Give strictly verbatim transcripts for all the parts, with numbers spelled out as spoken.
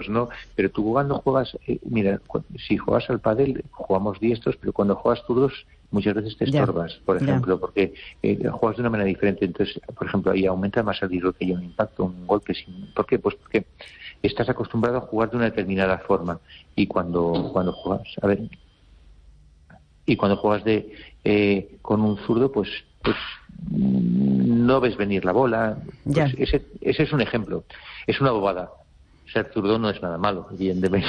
¿no? Pero tú cuando juegas, eh, mira, si juegas al pádel, jugamos diestros, pero cuando juegas zurdos, muchas veces te estorbas, ya, por ejemplo, ya. porque eh, juegas de una manera diferente. Entonces, por ejemplo, ahí aumenta más el riesgo que haya un impacto, un golpe. Sin... ¿Por qué? Pues porque estás acostumbrado a jugar de una determinada forma. Y cuando, cuando juegas, a ver, y cuando juegas de eh, con un zurdo, pues, pues no ves venir la bola. Pues ese, ese es un ejemplo. Es una bobada. Ser zurdo no es nada malo, evidentemente.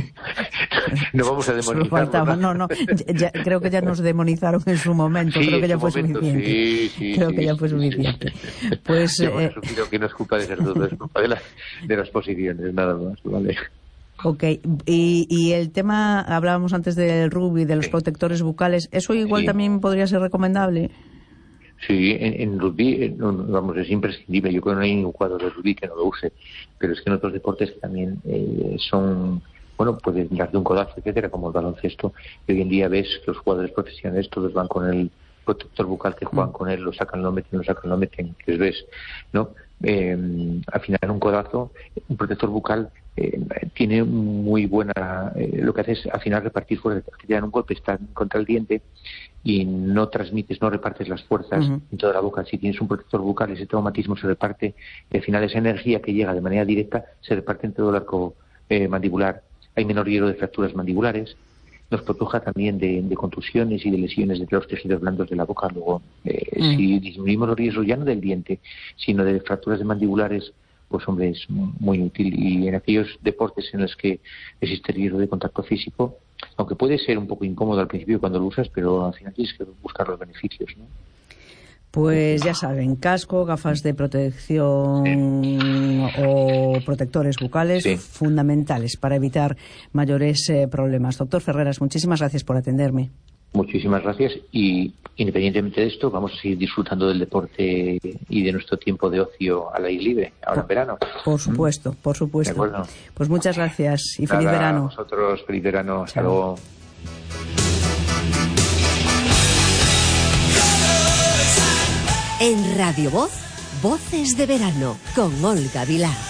No vamos a demonizarlo. No, no, ya, creo que ya nos demonizaron en su momento. Sí, creo que ya fue momento, suficiente. Sí, sí, creo sí, que ya sí, fue sí, suficiente. Sí. Pues, Yo eh... creo que no es culpa de ser zurdo, es culpa de, la, de las posiciones, nada más, ¿vale? Ok, y, y el tema, hablábamos antes del rugby, de los sí. protectores bucales, ¿eso igual sí. también podría ser recomendable? Sí, en, en rugby, en, vamos, es imprescindible. Yo creo que no hay ningún jugador de rugby que no lo use, pero es que en otros deportes que también eh, son, bueno, puedes darte un codazo, etcétera, como el baloncesto, y hoy en día ves que los jugadores profesionales todos van con el protector bucal, que juegan mm. con él, lo sacan, lo meten, lo sacan, lo meten, que ves, ¿no? Eh, al final un codazo, un protector bucal eh, tiene muy buena, eh, lo que hace es al final repartir fuerzas, que te dan un golpe, está contra el diente y no transmites, no repartes las fuerzas uh-huh. en toda la boca. Si tienes un protector bucal, ese traumatismo se reparte, y al final esa energía que llega de manera directa se reparte en todo el arco eh, mandibular. Hay menor riesgo de fracturas mandibulares, nos proteja también de, de contusiones y de lesiones de los tejidos blandos de la boca. Luego, eh, uh-huh. si disminuimos los riesgos ya no del diente, sino de fracturas de mandibulares, pues hombre, es muy útil. Y en aquellos deportes en los que existe riesgo de contacto físico, aunque puede ser un poco incómodo al principio cuando lo usas, pero al final tienes que buscar los beneficios, ¿no? Pues ya saben, casco, gafas de protección sí. o protectores bucales sí. fundamentales para evitar mayores eh, problemas. Doctor Ferreras, muchísimas gracias por atenderme. Muchísimas gracias, y independientemente de esto vamos a seguir disfrutando del deporte y de nuestro tiempo de ocio al aire libre, ahora en verano. Por supuesto, por supuesto. De acuerdo. Pues muchas gracias y Nada, feliz verano. A vosotros, feliz verano, hasta Chao. luego. En Radio Voz, Voces de Verano, con Olga Vilar.